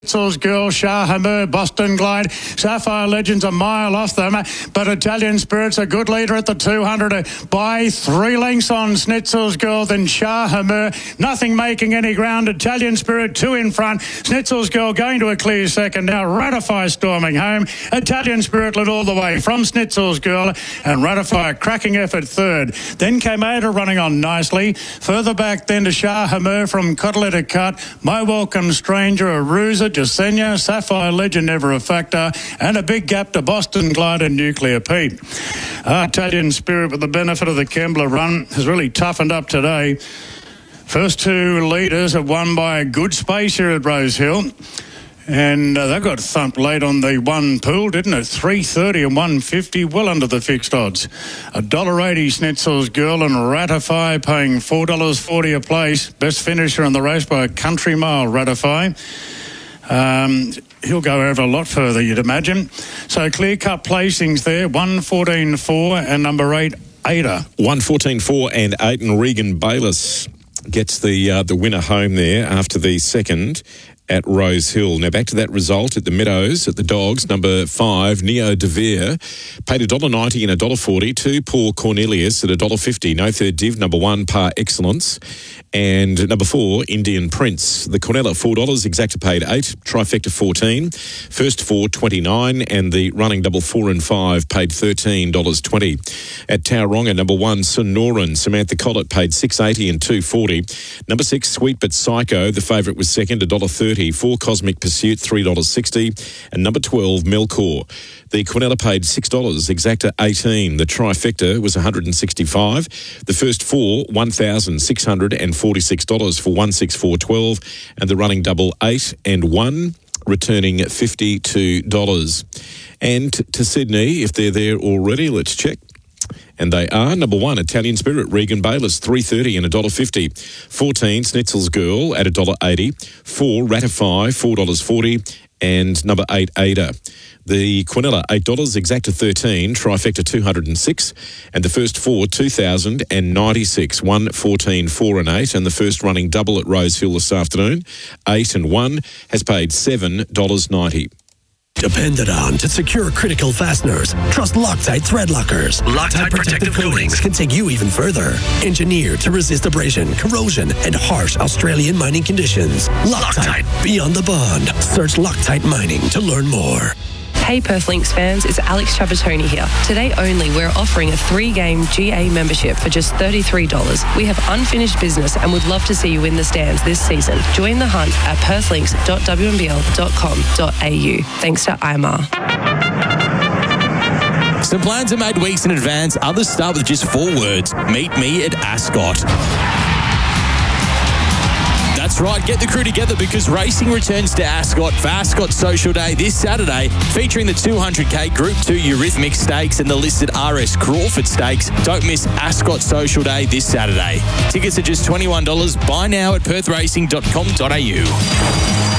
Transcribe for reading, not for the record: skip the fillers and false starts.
Schnitzel's Girl, Shah Hammer, Boston Glide, Sapphire Legends a mile off them, but Italian Spirit's a good leader at the 200 by 3 lengths on Schnitzel's Girl, then Shah Hammer, nothing making any ground. Italian Spirit 2 in front, Schnitzel's Girl going to a clear second, now Ratify storming home. Italian Spirit led all the way from Schnitzel's Girl, and Ratify a cracking effort third. Then came Ada running on nicely, further back then to Shah Hammer from Cotletta Cut, My Welcome Stranger, Arusa, Jasenia, Sapphire Legend, Never a Factor, and a big gap to Boston Glide and Nuclear Pete. Italian Spirit, with the benefit of the Kembla run, has really toughened up today. First 2 leaders have won by a good space here at Rosehill. And they got thumped late on the one pool, didn't it? 3.30 and 1.50, well under the fixed odds. $1.80 Schnitzel's Girl and Ratify paying $4.40 a place. Best finisher in the race by a country mile, Ratify. He'll go over a lot further, you'd imagine. So clear-cut placings there, 1.14.4 and number 8, Ada. 1.14.4 and 8, and Regan Bayliss gets the winner home there after the second at Rosehill. Now back to that result at the Meadows at the Dogs. Number 5, Neo De Vere, paid $1.90 and $1.40. 2, Paul Cornelius at $1.50. No third div. Number 1, Par Excellence. And number 4, Indian Prince. The Cornella, $4. Exacta paid 8. Trifecta, 14. First 4, 29. And the running double 4 and 5 paid $13.20. At Tauranga, number 1, Sonoran. Samantha Collett paid $6.80 and $2.40. Number 6, Sweet But Psycho. The favourite was second, $1.30. 4, Cosmic Pursuit, $3.60. And number 12, Melkor. The Cornella paid $6, Exacta 18. The trifecta was $165. The first 4, $1,646 for 164.12, and the running double 8 and 1, returning $52. And to Sydney, if they're there already, let's check. And they are. Number 1, Italian Spirit, Regan Bayliss, $3.30 and $1.50. 14, Schnitzel's Girl at $1.80. 4, Ratify, $4.40. And number 8, Ada. The Cornella, $8, Exacta 13, trifecta 206, and the first 4, 2,096, 1, 14, 4 and 8, and the first running double at Rosehill this afternoon, 8 and 1, has paid $7.90. Depended on to secure critical fasteners. Trust Loctite Thread Lockers. Loctite protective coatings can take you even further. Engineered to resist abrasion, corrosion, and harsh Australian mining conditions. Loctite, beyond the bond. Search Loctite Mining to learn more. Hey Perth Lynx fans, it's Alex Trapattoni here. Today only, we're offering a 3-game GA membership for just $33. We have unfinished business and would love to see you in the stands this season. Join the hunt at perthlinks.wnbl.com.au. Thanks to IMAR. Some plans are made weeks in advance. Others start with just 4 words. Meet me at Ascot. That's right, get the crew together because racing returns to Ascot for Ascot Social Day this Saturday, featuring the 200k Group 2 Eurythmic Stakes and the listed RS Crawford Stakes. Don't miss Ascot Social Day this Saturday. Tickets are just $21. Buy now at perthracing.com.au.